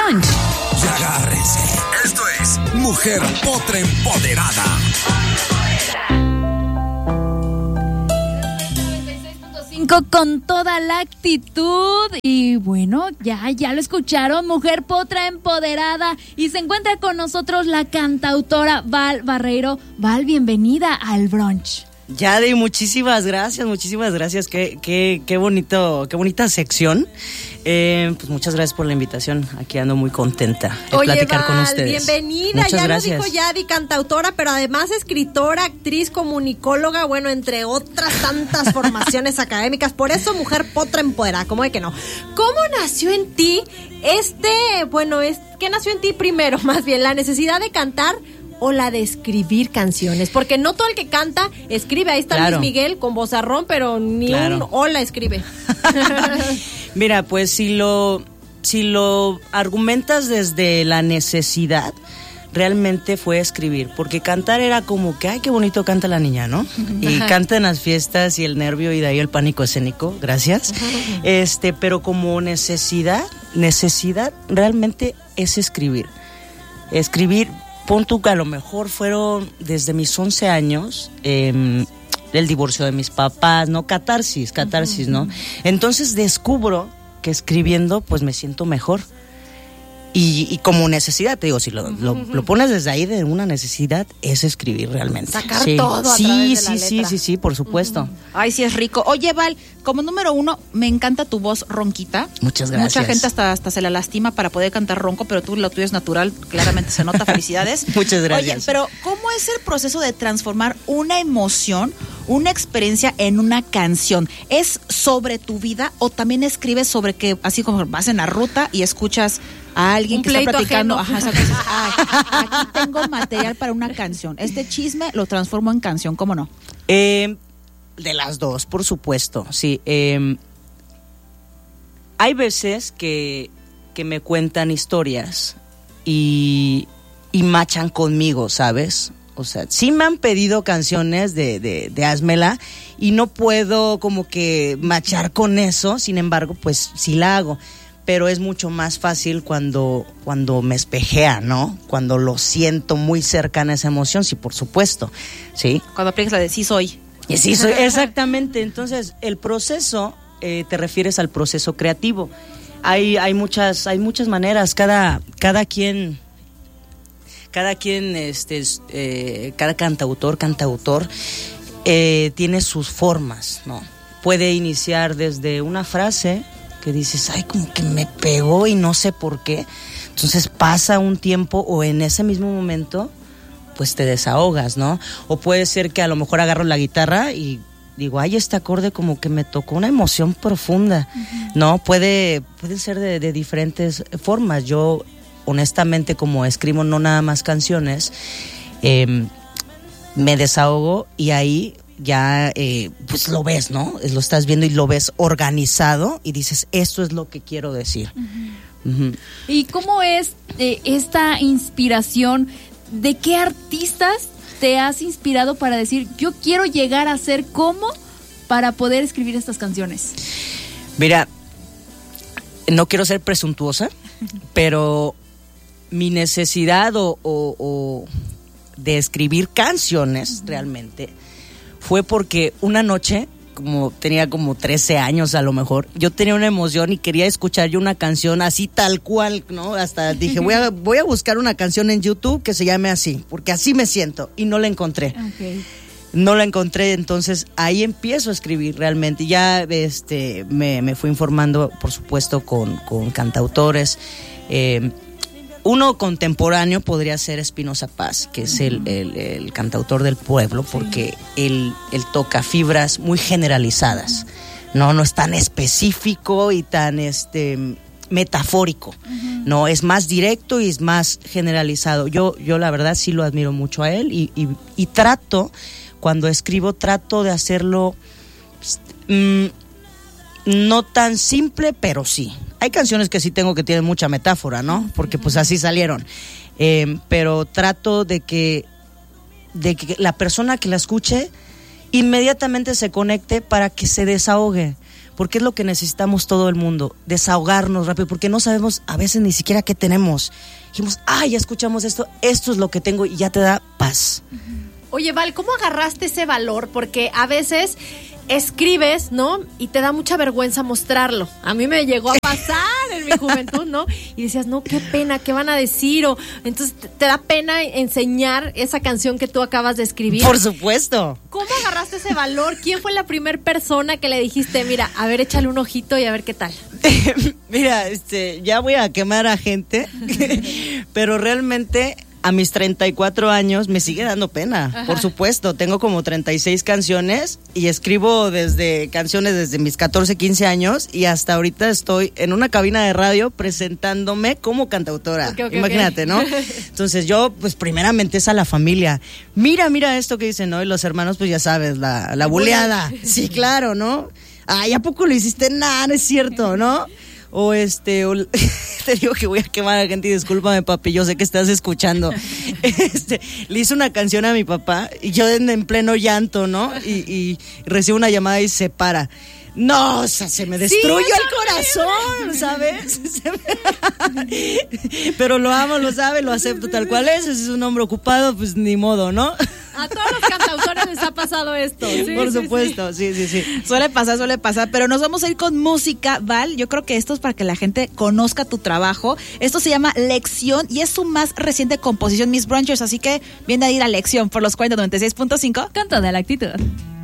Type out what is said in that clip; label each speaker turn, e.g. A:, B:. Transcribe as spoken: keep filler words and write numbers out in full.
A: brunch.
B: Y agárrense. Esto es Mujer Potra Empoderada.
A: Con toda la actitud. Y bueno, ya, ya lo escucharon, Mujer Potra Empoderada. Y se encuentra con nosotros la cantautora Val Barreiro. Val, bienvenida al brunch.
C: Yadi, muchísimas gracias, muchísimas gracias. Qué, qué, qué bonito, qué bonita sección. Eh, pues muchas gracias por la invitación. Aquí ando muy contenta de
D: Oye,
C: platicar
D: Val,
C: con ustedes.
D: Bienvenida.
C: Muchas
D: ya
C: gracias.
D: lo dijo Yadi, cantautora, pero además escritora, actriz, comunicóloga, bueno, entre otras tantas formaciones académicas. Por eso Mujer Potra Empoderada, ¿cómo de que no? ¿Cómo nació en ti este, bueno, es, ¿qué nació en ti primero? Más bien, la necesidad de cantar o la de escribir canciones, porque no todo el que canta escribe. Ahí está
C: Claro.
D: Luis Miguel con vozarrón, pero ni
C: Claro.
D: un hola escribe.
C: Mira, pues si lo, si lo argumentas desde la necesidad, realmente fue escribir, porque cantar era como que, ay, qué bonito canta la niña, ¿no? Y canta en las fiestas y el nervio y de ahí el pánico escénico, gracias. Este, pero como necesidad, necesidad realmente es escribir. Escribir, pon tú que a lo mejor fueron desde mis once años, eh, el divorcio de mis papás, ¿no? Catarsis, catarsis, ¿no? Entonces descubro que escribiendo pues me siento mejor. Y, y como necesidad, te digo, si lo, lo, lo pones desde ahí de una necesidad, es escribir realmente.
D: Sacar
C: sí.
D: todo a
C: sí,
D: través de
C: sí,
D: la
C: sí,
D: letra.
C: sí, sí, por supuesto.
E: Ay, sí es rico. Oye, Val, como número uno, me encanta tu voz ronquita.
C: Muchas gracias.
E: Mucha gente hasta, hasta se la lastima para poder cantar ronco, pero tú, lo tuyo es natural, claramente se nota. Felicidades.
C: Muchas gracias.
E: Oye, pero ¿cómo es el proceso de transformar una emoción, una experiencia en una canción? ¿Es sobre tu vida o también escribes sobre que, así como vas en la ruta y escuchas a alguien
D: Un
E: que está
D: pleito
E: platicando?
D: ajeno.
E: Ajá, exacto. Ay, aquí tengo material para una canción. Este chisme lo transformo en canción, ¿cómo no?
C: Eh, de las dos, por supuesto, sí. Eh, hay veces que, que me cuentan historias y, y machan conmigo, ¿sabes? O sea, sí me han pedido canciones de, de, de házmela y no puedo como que machar con eso, sin embargo, pues sí la hago. Pero es mucho más fácil cuando, cuando me espejea, ¿no? Cuando lo siento muy cercana a esa emoción, sí, por supuesto, ¿sí?
E: Cuando aplicas la de sí soy.
C: Y sí, soy, exactamente. Entonces, el proceso, eh, te refieres al proceso creativo. Hay, hay muchas, hay muchas maneras. Cada, cada quien, cada quien, este, eh, cada cantautor, cantautor, eh, tiene sus formas, ¿no? Puede iniciar desde una frase que dices, ay, como que me pegó y no sé por qué. Entonces pasa un tiempo o en ese mismo momento, pues te desahogas, ¿no? O puede ser que a lo mejor agarro la guitarra y digo, ay, este acorde como que me tocó una emoción profunda, uh-huh. ¿no? Puede, puede ser de, de diferentes formas. Yo, honestamente, como escribo no nada más canciones, eh, me desahogo y ahí ya eh, pues lo ves, ¿no? Lo estás viendo y lo ves organizado y dices, esto es lo que quiero decir. Uh-huh.
A: Uh-huh. ¿Y cómo es eh, esta inspiración? ¿De qué artistas te has inspirado para decir, yo quiero llegar a ser como para poder escribir estas canciones?
C: Mira, no quiero ser presuntuosa, pero mi necesidad o, o, o de escribir canciones uh-huh. realmente fue porque una noche, como tenía como trece años a lo mejor, yo tenía una emoción y quería escuchar yo una canción así tal cual, ¿no? Hasta dije, voy a, voy a buscar una canción en YouTube que se llame así, porque así me siento, y no la encontré.
A: Okay.
C: No la encontré, entonces ahí empiezo a escribir realmente. Ya este, me, me fui informando, por supuesto, con, con cantautores. Eh, Uno contemporáneo podría ser Espinoza Paz, que es el, el, el cantautor del pueblo, porque él, él toca fibras muy generalizadas, no, no es tan específico y tan este metafórico, uh-huh. no, es más directo y es más generalizado. Yo, yo la verdad sí lo admiro mucho a él y, y, y trato, cuando escribo, trato de hacerlo mmm, no tan simple, pero sí. Hay canciones que sí tengo que tienen mucha metáfora, ¿no? Porque pues así salieron. Eh, pero trato de que, de que la persona que la escuche inmediatamente se conecte para que se desahogue. porque es lo que necesitamos todo el mundo, desahogarnos rápido, porque no sabemos a veces ni siquiera qué tenemos. Dijimos, ah, ya escuchamos esto, esto es lo que tengo y ya te da paz.
D: Oye, Val, ¿cómo agarraste ese valor? Porque a veces escribes, ¿no? Y te da mucha vergüenza mostrarlo. A mí me llegó a pasar en mi juventud, ¿no? Y decías, no, qué pena, ¿qué van a decir? O entonces te da pena enseñar esa canción que tú acabas de escribir.
C: Por supuesto.
D: ¿Cómo agarraste ese valor? ¿Quién fue la primera persona que le dijiste, mira, a ver, échale un ojito y a ver qué tal?
C: Mira, este, ya voy a quemar a gente, pero realmente a mis treinta y cuatro años me sigue dando pena. Ajá. Por supuesto, tengo como treinta y seis canciones y escribo desde canciones desde mis catorce, quince años y hasta ahorita estoy en una cabina de radio presentándome como cantautora. Okay, okay, imagínate, okay. ¿no? Entonces yo, pues primeramente es a la familia. Mira, mira esto que dicen, ¿no? Y los hermanos, pues ya sabes, la, la buleada. Sí, claro, ¿no? Ay, ¿a poco lo hiciste? Nada, no es cierto, ¿no? O este, o, te digo que voy a quemar a la gente y discúlpame, papi, yo sé que estás escuchando. Este, le hice una canción a mi papá y yo en, en pleno llanto, ¿no? Y, y recibo una llamada y se para. No, o sea, se me destruyó sí, el corazón, ¿sabes? Me... Pero lo amo, lo sabe, lo acepto tal cual es. Es un hombre ocupado, pues ni modo, ¿no?
D: A todos los cantautores les ha pasado esto. Sí,
C: Por
D: sí,
C: supuesto, sí. sí, sí, sí.
E: Suele pasar, suele pasar, pero nos vamos a ir con música, Val. Yo creo que esto es para que la gente conozca tu trabajo. Esto se llama Lección y es su más reciente composición, Miss Brunchers, así que viene a ir a Lección por los cuarenta noventa y seis punto cinco
A: con toda la actitud.